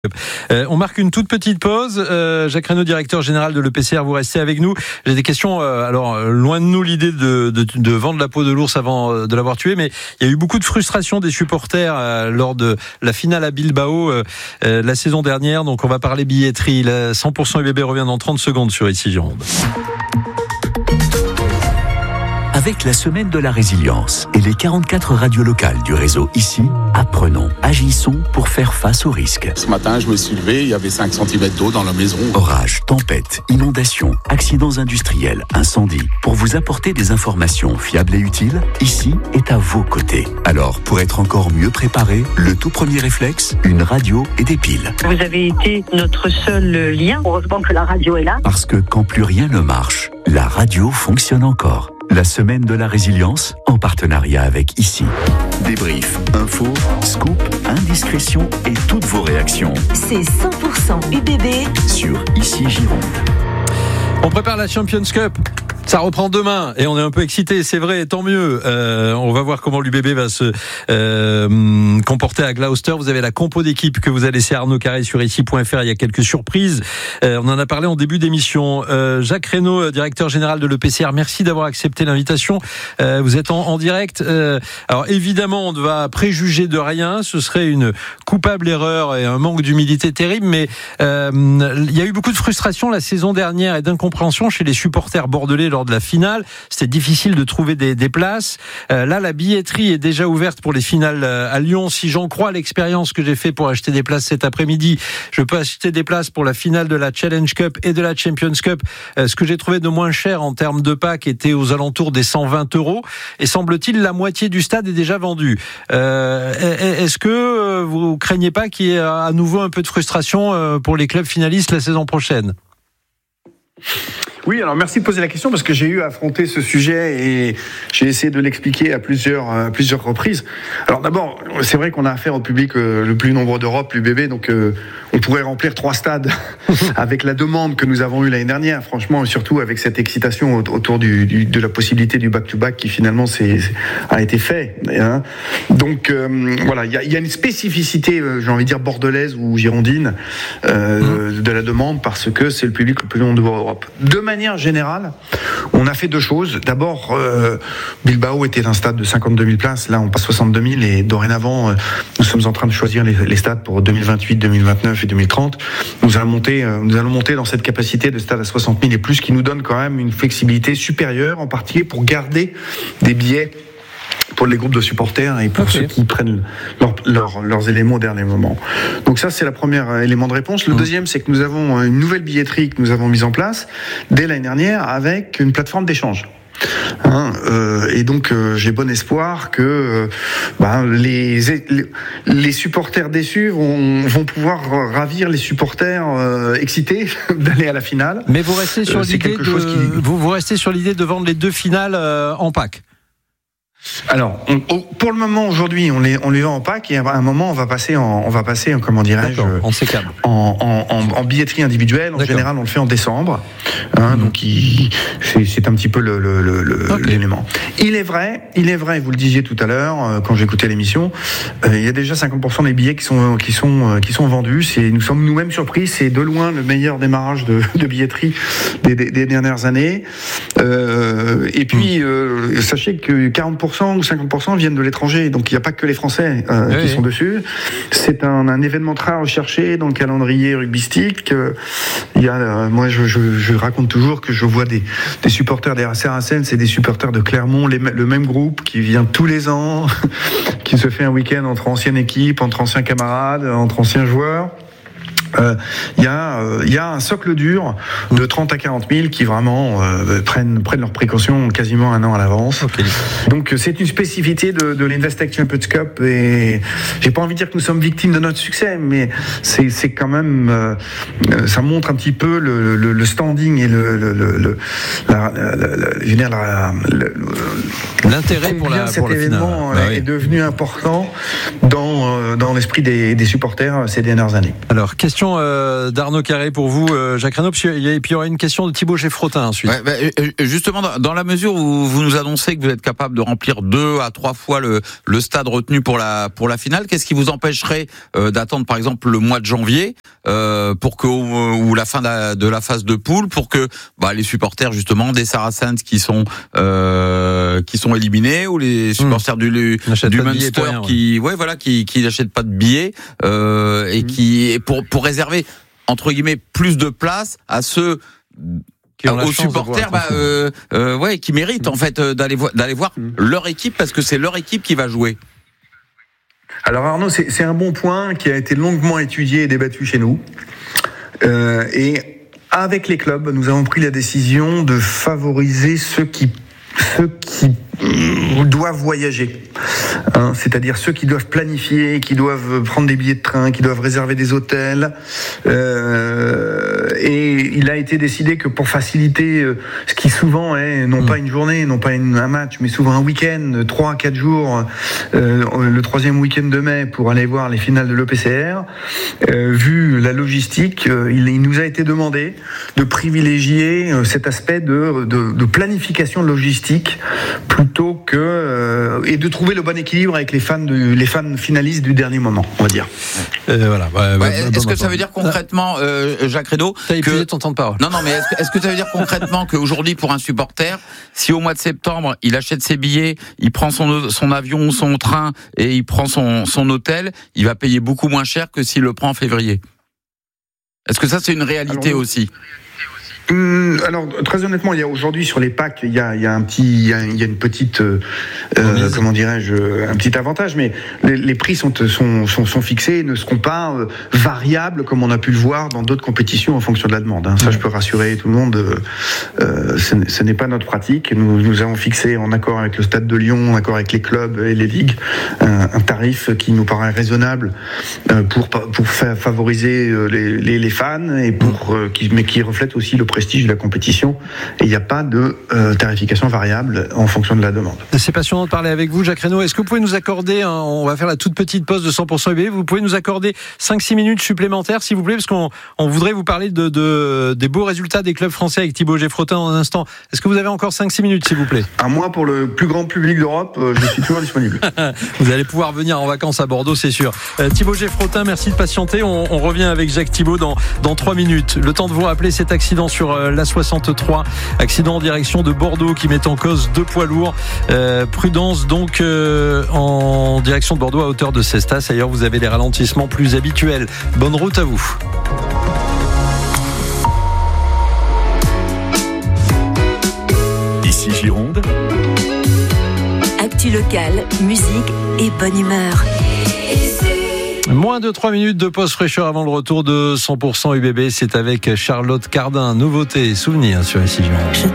On marque une toute petite pause. Jacques Reynaud, directeur général de l'EPCR, vous restez avec nous. J'ai des questions. Alors, loin de nous l'idée de vendre la peau de l'ours avant de l'avoir tué, mais il y a eu beaucoup de frustration des supporters lors de la finale à Bilbao la saison dernière. Donc, on va parler billetterie. 100% UBB revient dans 30 secondes sur Ici Gironde. Avec la semaine de la résilience et les 44 radios locales du réseau Ici, apprenons, agissons pour faire face aux risques. Ce matin, je me suis levé, il y avait 5 cm d'eau dans la maison. Orages, tempêtes, inondations, accidents industriels, incendies. Pour vous apporter des informations fiables et utiles, Ici est à vos côtés. Alors, pour être encore mieux préparé, le tout premier réflexe, une radio et des piles. Vous avez été notre seul lien. Heureusement que la radio est là. Parce que quand plus rien ne marche, la radio fonctionne encore. La semaine de la résilience, en partenariat avec Ici. Débrief, info, scoop, indiscrétion et toutes vos réactions. C'est 100% UBB sur Ici Gironde. On prépare la Champions Cup. Ça reprend demain et on est un peu excités, c'est vrai, tant mieux. On va voir comment l'UBB va se comporter à Gloucester. Vous avez la compo d'équipe que vous a laissé Arnaud Carré sur ici.fr. Il y a quelques surprises. On en a parlé en début d'émission. Jacques Reynaud, directeur général de l'EPCR, merci d'avoir accepté l'invitation. Vous êtes en direct. Alors évidemment, on ne va préjuger de rien. Ce serait une coupable erreur et un manque d'humilité terrible. Mais il y a eu beaucoup de frustration la saison dernière et d'incompréhension chez les supporters bordelais lors de la finale. C'était difficile de trouver des places. Là, la billetterie est déjà ouverte pour les finales à Lyon. Si j'en crois à l'expérience que j'ai fait pour acheter des places cet après-midi, je peux acheter des places pour la finale de la Challenge Cup et de la Champions Cup. Ce que j'ai trouvé de moins cher en termes de pack était aux alentours des 120 €. Et semble-t-il, la moitié du stade est déjà vendue. Est-ce que vous craignez pas qu'il y ait à nouveau un peu de frustration pour les clubs finalistes la saison prochaine ? Oui, alors merci de poser la question parce que j'ai eu à affronter ce sujet et j'ai essayé de l'expliquer à plusieurs reprises. Alors d'abord, c'est vrai qu'on a affaire au public le plus nombreux d'Europe, l'UBB, donc on pourrait remplir 3 stades avec la demande que nous avons eue l'année dernière, franchement, et surtout avec cette excitation autour de la possibilité du back-to-back qui finalement a été fait. Hein. Donc voilà, il y a une spécificité, j'ai envie de dire bordelaise ou girondine de la demande parce que c'est le public le plus nombreux d'Europe. De manière générale, on a fait 2 choses. D'abord, Bilbao était un stade de 52 000 places. Là, on passe 62 000 et dorénavant, nous sommes en train de choisir les stades pour 2028, 2029 et 2030. Nous allons monter dans cette capacité de stade à 60 000 et plus qui nous donne quand même une flexibilité supérieure, en particulier pour garder des billets pour les groupes de supporters et pour ceux qui prennent leurs éléments au dernier moment. Donc ça, c'est le premier élément de réponse. Le deuxième, c'est que nous avons une nouvelle billetterie que nous avons mise en place dès l'année dernière avec une plateforme d'échange. Et donc j'ai bon espoir que les supporters déçus vont pouvoir ravir les supporters excités d'aller à la finale. Mais vous restez sur vous restez sur l'idée de vendre les 2 finales en pack. Alors, pour le moment, aujourd'hui, on les vend en pack et à un moment, on va passer comment dirais-je, en billetterie individuelle. En général, on le fait en décembre. Donc, c'est un petit peu l'élément. Il est vrai, vous le disiez tout à l'heure, quand j'écoutais l'émission, il y a déjà 50% des billets qui sont vendus. Nous sommes nous-mêmes surpris. C'est de loin le meilleur démarrage de billetterie des dernières années. Et puis, sachez que 40% ou 50% viennent de l'étranger, donc il n'y a pas que les Français qui sont dessus. C'est un événement très recherché dans le calendrier rugbystique. Moi, je raconte toujours que je vois des supporters des Saracens, c'est des supporters de Clermont, le même groupe qui vient tous les ans, qui se fait un week-end entre anciennes équipes, entre anciens camarades, entre anciens joueurs. Il y a un socle dur de 30 à 40 000 qui vraiment prennent leurs précautions quasiment un an à l'avance. Okay. Donc c'est une spécificité de l'Investec Champions Cup et j'ai pas envie de dire que nous sommes victimes de notre succès, mais c'est quand même ça montre un petit peu le standing et l'intérêt pour la cet événement est devenu important dans l'esprit des supporters ces dernières années. Alors question question d'Arnaud Carré pour vous, Jacques Reynaud, et puis il y aura une question de Thibaut Geffrotin ensuite. Justement, dans la mesure où vous nous annoncez que vous êtes capable de remplir 2 à 3 fois le stade retenu pour la finale, qu'est-ce qui vous empêcherait d'attendre par exemple le mois de janvier pour que ou la fin de la phase de poule, pour que les supporters justement des Saracens qui sont éliminés, ou les supporters du Munster qui n'achètent pas de billets et qui pour réserver entre guillemets plus de place à ceux aux supporters qui méritent en fait d'aller voir leur équipe, parce que c'est leur équipe qui va jouer. Alors Arnaud, c'est un bon point qui a été longuement étudié et débattu chez nous. Et avec les clubs, nous avons pris la décision de favoriser ceux qui doivent voyager. C'est-à-dire ceux qui doivent planifier, qui doivent prendre des billets de train, qui doivent réserver des hôtels. Et il a été décidé que pour faciliter ce qui souvent est non pas une journée, non pas un match, mais souvent un week-end, 3 à 4 jours, le 3e week-end de mai pour aller voir les finales de l'EPCR, vu la logistique, il nous a été demandé de privilégier cet aspect de planification logistique plutôt que et de trouver le bon équilibre avec les fans finalistes du dernier moment, on va dire. Est-ce que ça veut dire concrètement, Jacques Reynaud, t'as épuisé ton temps de parole? Non, mais est-ce que ça veut dire concrètement qu'aujourd'hui, pour un supporter, si au mois de septembre il achète ses billets, il prend son avion, son train et il prend son hôtel, il va payer beaucoup moins cher que s'il le prend en février? Est-ce que ça c'est une réalité aussi? Alors très honnêtement, il y a aujourd'hui sur les packs, il y a une petite comment dirais-je, un petit avantage, mais les prix sont fixés et ne seront pas variables comme on a pu le voir dans d'autres compétitions en fonction de la demande. Ça, je peux rassurer tout le monde. Ce n'est pas notre pratique. Nous avons fixé en accord avec le Stade de Lyon, en accord avec les clubs et les ligues, un tarif qui nous paraît raisonnable pour favoriser les fans et mais qui reflète aussi le prestige de la compétition, et il n'y a pas de tarification variable en fonction de la demande. C'est passionnant de parler avec vous, Jacques Reynaud. Est-ce que vous pouvez nous accorder, on va faire la toute petite pause de 100% UBB, vous pouvez nous accorder 5-6 minutes supplémentaires s'il vous plaît, parce qu'on voudrait vous parler des beaux résultats des clubs français avec Thibaut Geffrotin dans un instant. Est-ce que vous avez encore 5-6 minutes s'il vous plaît? Moi, pour le plus grand public d'Europe, je suis toujours disponible. Vous allez pouvoir venir en vacances à Bordeaux, c'est sûr. Thibaut Geffrotin, merci de patienter. On revient avec Jacques Thibaut dans 3 minutes. Le temps de vous rappeler cet accident sur la 63, accident en direction de Bordeaux qui met en cause 2 poids lourds. Prudence donc en direction de Bordeaux à hauteur de Cestas. Ailleurs, vous avez les ralentissements plus habituels. Bonne route à vous. Ici Gironde. Actu locale, musique et bonne humeur. Moins de 3 minutes de pause fraîcheur avant le retour de 100% UBB. C'est avec Charlotte Cardin. Nouveauté, souvenir sur ici Gironde.